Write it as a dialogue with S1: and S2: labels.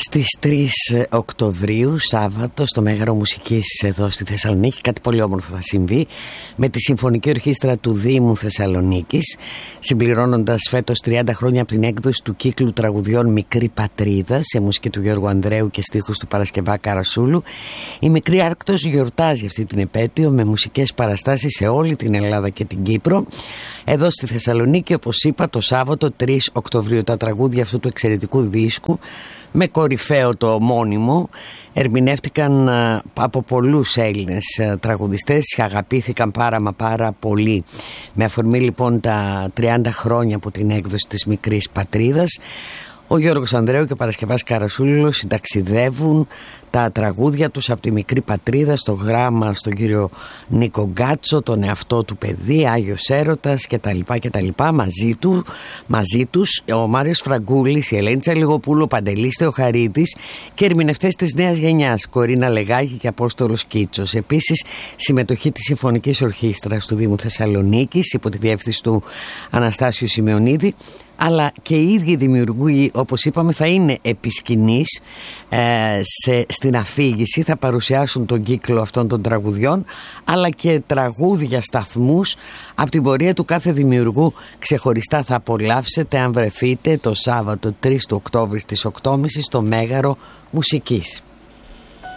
S1: Στις 3 Οκτωβρίου, Σάββατο, στο Μέγαρο Μουσικής εδώ στη Θεσσαλονίκη, κάτι πολύ όμορφο θα συμβεί με τη Συμφωνική Ορχήστρα του Δήμου Θεσσαλονίκης, συμπληρώνοντας φέτος 30 χρόνια από την έκδοση του κύκλου τραγουδιών Μικρή Πατρίδα, σε μουσική του Γιώργου Ανδρέου και στίχους του Παρασκευά Καρασούλου. Η Μικρή Άρκτος γιορτάζει αυτή την επέτειο με μουσικές παραστάσεις σε όλη την Ελλάδα και την Κύπρο. Εδώ στη Θεσσαλονίκη, όπως είπα, το Σάββατο 3 Οκτωβρίου, τα τραγούδια αυτού του εξαιρετικού δίσκου, με κορυφαίο το ομώνυμο, ερμηνεύτηκαν από πολλούς Έλληνες τραγουδιστές, αγαπήθηκαν πάρα πολύ. Με αφορμή λοιπόν τα 30 χρόνια από την έκδοση της Μικρής Πατρίδας, ο Γιώργος Ανδρέου και ο Παρασκευάς Καρασούλου συνταξιδεύουν τα τραγούδια τους από τη Μικρή Πατρίδα στο γράμμα στον κύριο Νίκο Γκάτσο, τον εαυτό του παιδί, Άγιος Έρωτας κτλ. Μαζί τους ο Μάριος Φραγκούλης, η Ελένη Τσαλιγοπούλου, ο Παντελής Θεοχαρίτης και ερμηνευτές της νέας γενιάς, Κορίνα Λεγάκη και Απόστολος Κίτσος. Επίσης, συμμετοχή της Συμφωνικής Ορχήστρας του Δήμου Θεσσαλονίκης υπό τη διεύθυνση του Αναστάσιου Σημεωνίδη, αλλά και οι ίδιοι δημιουργοί, όπως είπαμε, θα είναι επί σκηνής, στην αφήγηση, θα παρουσιάσουν τον κύκλο αυτών των τραγουδιών, αλλά και τραγούδια σταθμούς από την πορεία του κάθε δημιουργού ξεχωριστά θα απολαύσετε αν βρεθείτε το Σάββατο 3 του Οκτώβρη στις 8.30 στο Μέγαρο Μουσικής.